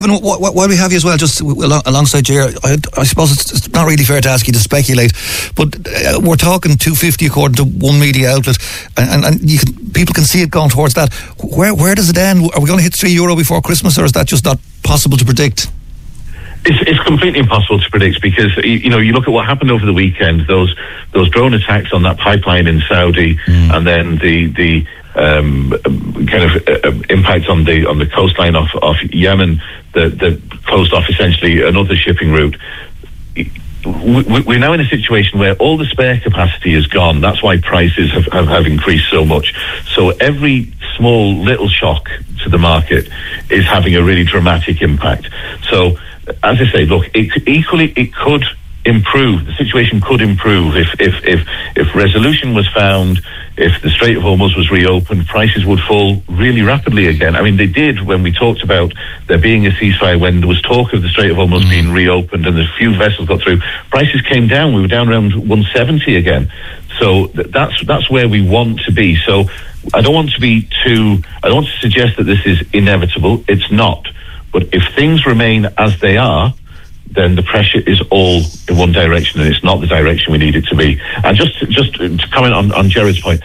While we have you as well, just alongside Ger, I suppose it's not really fair to ask you to speculate, but we're talking 250 according to one media outlet, and people can see it going towards that. Where does it end? Are we going to hit €3 before Christmas, or is that just not possible to predict? It's completely impossible to predict, because you look at what happened over the weekend, those drone attacks on that pipeline in Saudi, and then the kind of impact on the coastline of Yemen that closed off essentially another shipping route. We're now in a situation where all the spare capacity is gone. That's why prices have increased so much. So every small little shock to the market is having a really dramatic impact. So as I say, look, it could improve. The situation could improve if resolution was found. If the Strait of Hormuz was reopened, prices would fall really rapidly again. I mean, they did when we talked about there being a ceasefire, when there was talk of the Strait of Hormuz being reopened and a few vessels got through. Prices came down. We were down around 170 again. So that's where we want to be. So I don't want to suggest that this is inevitable. It's not. But if things remain as they are, then the pressure is all in one direction, and it's not the direction we need it to be. And just to comment on Gerard's point,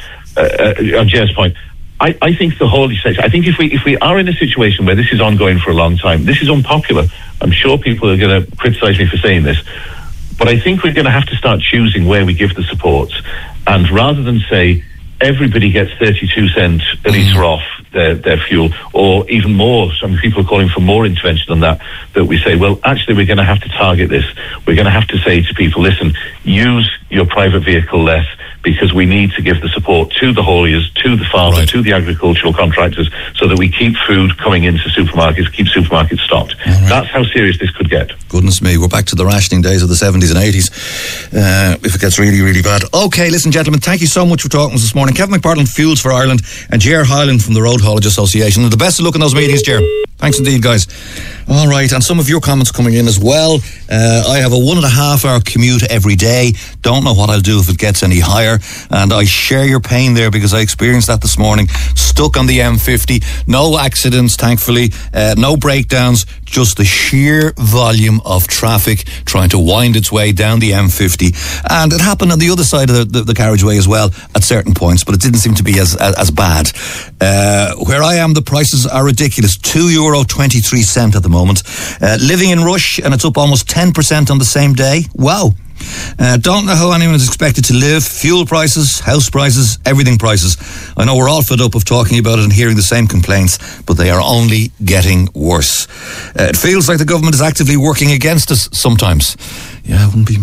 I think the whole section. I think if we are in a situation where this is ongoing for a long time, this is unpopular. I'm sure people are going to criticise me for saying this, but I think we're going to have to start choosing where we give the supports, and rather than say everybody gets 32 cents a litre off their fuel, or even more. Some people are calling for more intervention than that we say, well, actually, we're going to have to target this. We're going to have to say to people, listen, use your private vehicle less, because we need to give the support to the hauliers, to the farmers, to the agricultural contractors, so that we keep food coming into supermarkets, keep supermarkets stocked. That's how serious this could get. Goodness me, we're back to the rationing days of the 70s and 80s, if it gets really, really bad. Okay, listen, gentlemen, thank you so much for talking to us this morning. Kevin McPartland, Fuels for Ireland, and Ger Hyland from the Road Haulage Association. And the best of luck in those meetings, Ger. Thanks indeed, guys. All right, and some of your comments coming in as well. I have a 1.5 hour commute every day. Don't know what I'll do if it gets any higher. And I share your pain there, because I experienced that this morning. Stuck on the M50. No accidents, thankfully. No breakdowns. Just the sheer volume of traffic trying to wind its way down the M50. And it happened on the other side of the carriageway as well at certain points, but it didn't seem to be as bad. Where I am, the prices are ridiculous. €2.23 at the moment. Living in Rush, and it's up almost 10% on the same day. Wow. Don't know how anyone is expected to live. Fuel prices, house prices, everything prices. I know we're all fed up of talking about it and hearing the same complaints, but they are only getting worse. It feels like the government is actively working against us sometimes. Yeah, I wouldn't be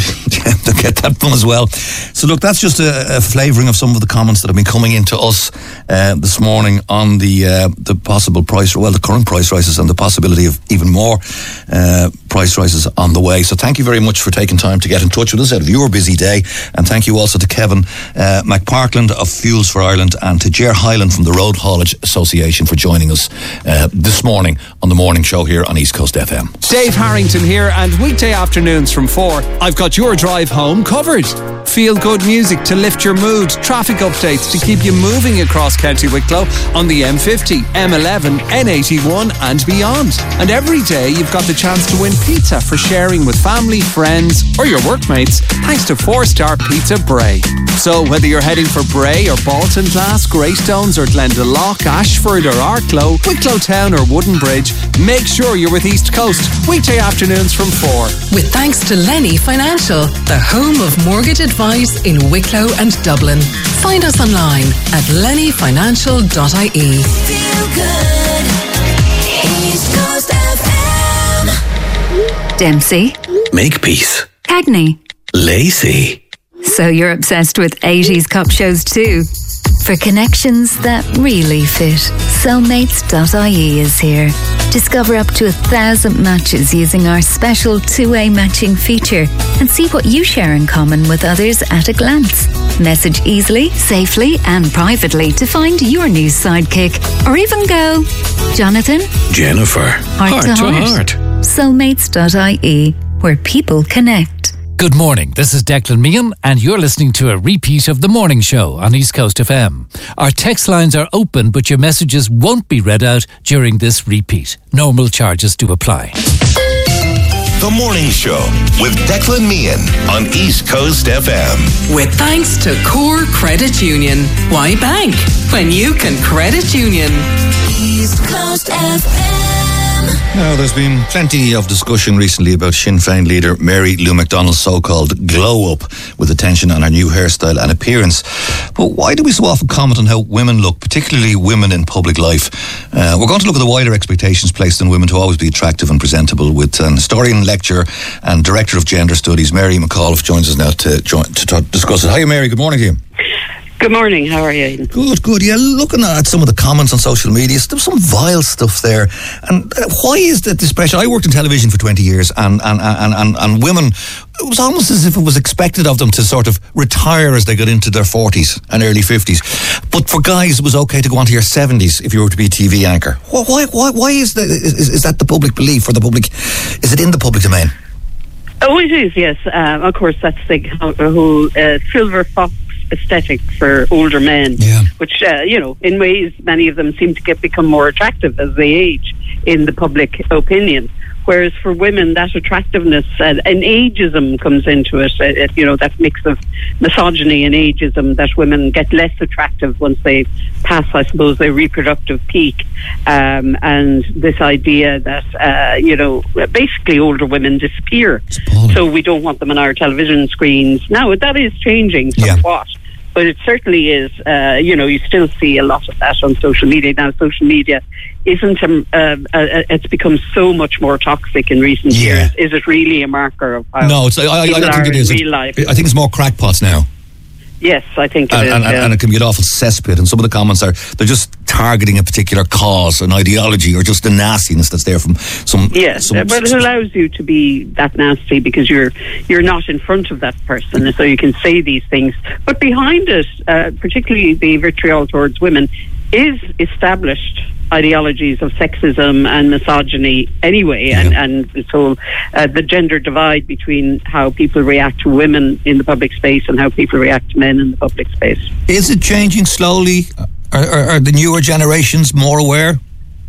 to get that one as well. So look, that's just a flavouring of some of the comments that have been coming into us this morning on the possible price, well, the current price rises and the possibility of even more price rises on the way. So thank you very much for taking time to get in touch with us out of your busy day, and thank you also to Kevin McPartland of Fuels for Ireland and to Ger Hyland from the Road Haulage Association for joining us this morning on the morning show here on East Coast FM. Dave Harrington here, and weekday afternoons from 4, I've got your drive home covered. Feel good music to lift your mood, traffic updates to keep you moving across County Wicklow on the M50, M11, N81 and beyond. And every day you've got the chance to win pizza for sharing with family, friends or your workmates, thanks to 4-star Pizza Bray. So whether you're heading for Bray or Baltinglass, Greystones or Glendalough, Ashford or Arklow, Wicklow Town or Woodenbridge, make sure you're with East Coast, weekday afternoons from 4. With thanks to Lenny Financial, the home of mortgage advice in Wicklow and Dublin. Find us online at lennyfinancial.ie. Feel good. East Coast FM. Dempsey. Makepeace. Cagney. Lacey. So you're obsessed with 80s cop shows too? For connections that really fit, Soulmates.ie is here. Discover up to 1,000 matches using our special two-way matching feature and see what you share in common with others at a glance. Message easily, safely and privately to find your new sidekick, or even go, Jonathan, Jennifer, heart to heart. Soulmates.ie, where people connect. Good morning, this is Declan Meehan and you're listening to a repeat of The Morning Show on East Coast FM. Our text lines are open but your messages won't be read out during this repeat. Normal charges do apply. The Morning Show with Declan Meehan on East Coast FM. With thanks to Core Credit Union. Why bank when you can credit union? East Coast FM. Now, there's been plenty of discussion recently about Sinn Féin leader Mary Lou McDonald's so-called glow-up with attention on her new hairstyle and appearance. But why do we so often comment on how women look, particularly women in public life? We're going to look at the wider expectations placed on women to always be attractive and presentable with an historian, lecturer and director of gender studies, Mary McAuliffe, joins us now to discuss it. Hi, Mary. Good morning to you. Good morning, how are you, Aidan? Good. Yeah, looking at some of the comments on social media, there's some vile stuff there. And why is that this pressure? I worked in television for 20 years and women, it was almost as if it was expected of them to sort of retire as they got into their 40s and early 50s. But for guys, it was okay to go on to your 70s if you were to be a TV anchor. Why is that the public belief, or the public, is it in the public domain? Oh, it is, yes. Of course, that's the whole silver fox aesthetic for older men, which, in ways, many of them seem to become more attractive as they age in the public opinion. Whereas for women, that attractiveness and ageism comes into it. That mix of misogyny and ageism, that women get less attractive once they pass, I suppose, their reproductive peak. And this idea that, basically older women disappear. So we don't want them on our television screens. Now, that is changing somewhat. But it certainly is, you still see a lot of that on social media. Now, social media isn't, it's become so much more toxic in recent years. Is it really a marker of how I don't think it is. Real life? I think it's more crackpots now. Yes, I think it is. And it can be an awful cesspit. And some of the comments they're just targeting a particular cause, an ideology, or just the nastiness that's there from some. Yes, but it allows you to be that nasty because you're not in front of that person, so you can say these things. But behind it, particularly the vitriol towards women, is established ideologies of sexism and misogyny anyway, and this whole the gender divide between how people react to women in the public space and how people react to men in the public space. Is it changing slowly? Are the newer generations more aware?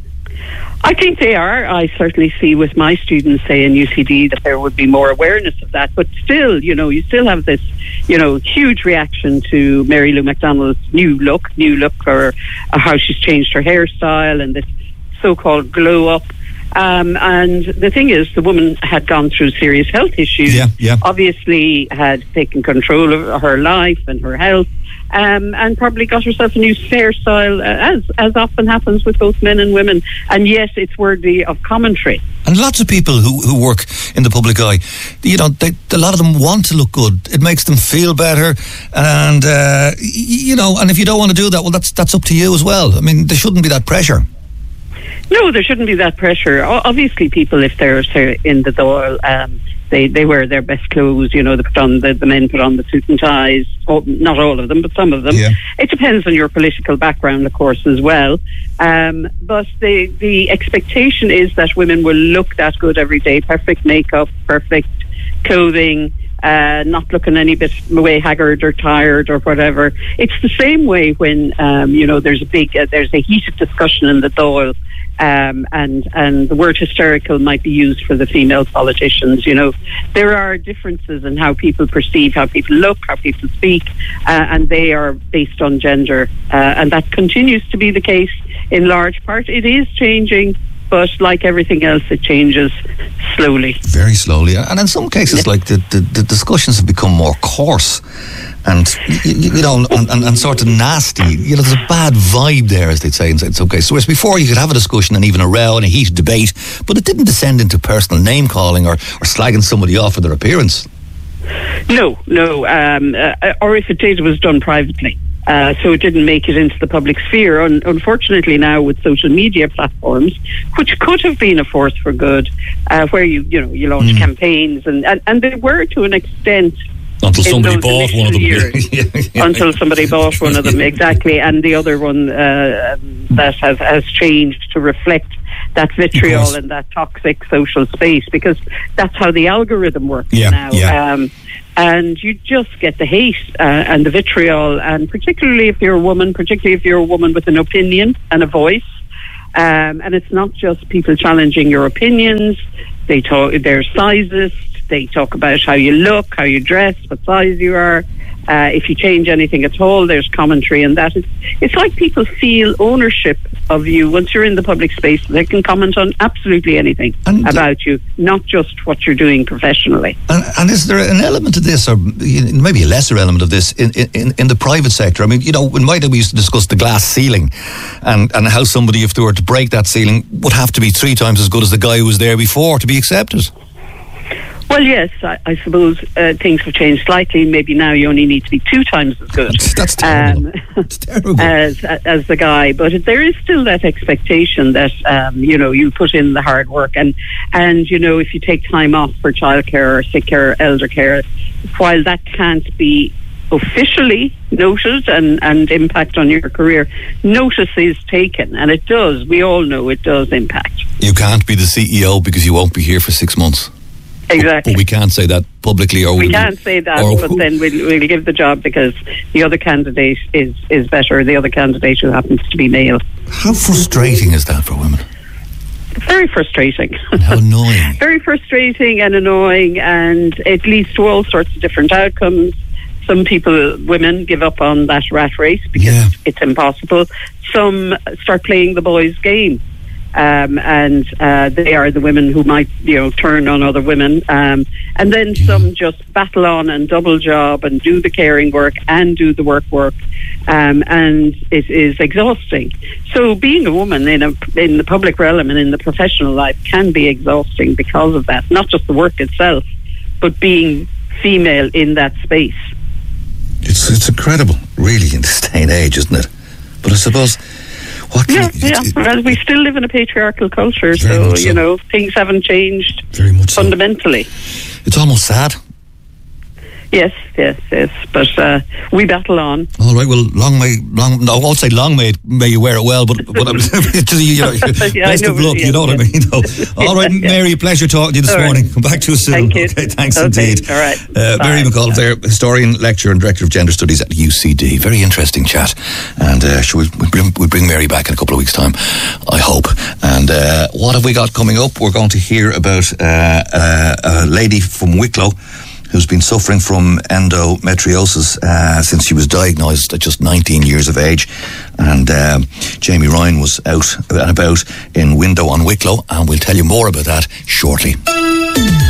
I think they are. I certainly see with my students, say in UCD, that there would be more awareness of that. But still, you still have this, huge reaction to Mary Lou McDonald's new look, or how she's changed her hairstyle and this so-called glow up. And the thing is, the woman had gone through serious health issues. Obviously had taken control of her life and her health. And probably got herself a new hairstyle, as often happens with both men and women. And yes, it's worthy of commentary. And lots of people who work in the public eye, a lot of them want to look good. It makes them feel better, and and if you don't want to do that, well, that's up to you as well. I mean, there shouldn't be that pressure. No, there shouldn't be that pressure. Obviously, people, if they're in the Dáil, they wear their best clothes. They put on the men put on the suit and ties. Not all of them, but some of them. It depends on your political background, of course, as well. But the expectation is that women will look that good every day. Perfect makeup, perfect clothing. Not looking any bit way haggard or tired or whatever. It's the same way when there's a heated discussion in the Dáil. And the word hysterical might be used for the female politicians. There are differences in how people perceive, how people look, how people speak, and they are based on gender. And that continues to be the case in large part. It is changing, but like everything else, it changes slowly. Very slowly. And in some cases, like the discussions have become more coarse and, and sort of nasty. There's a bad vibe there, as they'd say. It's okay. So whereas before you could have a discussion and even a row and a heated debate, but it didn't descend into personal name calling or slagging somebody off for their appearance. No. Or if it did, it was done privately. So it didn't make it into the public sphere. Unfortunately, now with social media platforms, which could have been a force for good, where you launch campaigns and they were to an extent Until in somebody those bought one of them. years. Until somebody bought one of them, exactly. And the other one that has changed to reflect that vitriol and that toxic social space, because that's how the algorithm works now. And you just get the hate and the vitriol, and particularly if you're a woman with an opinion and a voice. And it's not just people challenging your opinions. They're sizist. They talk about how you look, how you dress, what size you are. If you change anything at all, there's commentary, and that it's like people feel ownership of you once you're in the public space. They can comment on absolutely anything about you, not just what you're doing professionally. And is there an element of this, or maybe a lesser element of this, in the private sector? I mean, in my day we used to discuss the glass ceiling, and how somebody, if they were to break that ceiling, would have to be 3 times as good as the guy who was there before to be accepted. Well, yes, I suppose things have changed slightly. Maybe now you only need to be 2 times as good. That's terrible. That's terrible. As the guy. But there is still that expectation that, you put in the hard work. And if you take time off for childcare or sick care, elder care, while that can't be officially noted and impact on your career, notice is taken. And it does. We all know it does impact. You can't be the CEO because you won't be here for 6 months. Exactly. But we can't say that publicly, or we can't say that. But then we'll give the job because the other candidate is better. The other candidate who happens to be male. How frustrating is that for women? Very frustrating. And how annoying. Very frustrating and annoying, and it leads to all sorts of different outcomes. Some women give up on that rat race because it's impossible. Some start playing the boys' game. And they are the women who might, turn on other women. And then some just battle on and double job and do the caring work and do the work. And it is exhausting. So being a woman in the public realm and in the professional life can be exhausting because of that. Not just the work itself, but being female in that space. It's incredible, really, in this day and age, isn't it? But I suppose... Well, we still live in a patriarchal culture, so things haven't changed very much fundamentally. It's almost sad. Yes, but we battle on. All right, well, I won't say long may you wear it well, but best of luck, you know what I mean? All right, Mary, pleasure talking to you this morning. Come back to us soon. Thank you. Okay, thanks indeed. All right. Mary McAuliffe there, historian, lecturer and director of gender studies at UCD. Very interesting chat. And we'll bring Mary back in a couple of weeks' time, I hope. And what have we got coming up? We're going to hear about a lady from Wicklow who's been suffering from endometriosis since she was diagnosed at just 19 years of age. And Jamie Ryan was out and about in Window on Wicklow, and we'll tell you more about that shortly.